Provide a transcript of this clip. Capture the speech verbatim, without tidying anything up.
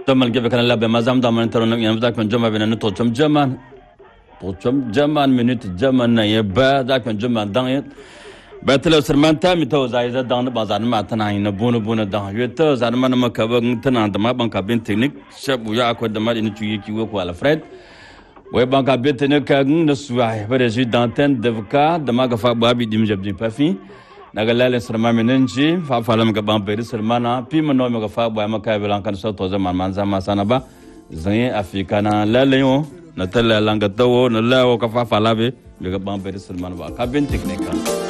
Damal gebe kana labe mazam damal taro na yam zakon jama bena to chom jaman to chom jaman minute jaman na ye ba zakon jama dan ye batlo sermanta mi to zaiza dan bazan ma tana ina bunu bunu dan ye to zan man ma ka ban tana da ma ban ka bin technique shabu ya ko da ma ina tuyi ki wo ko alfred we ban ka bin technique ka na suwa ba de d'antenne de ka da ma ga fa ba bi dim jabdi pafi naga lalen serma menenji fa falam ga ban beri sermana pi mano me ga fa ba ma ka belan kan so to zaman man zama sana ba zan afrikana lalen na tala langa tawo na lawo ka fa falabe ga ban beri sermana ba ka bin technique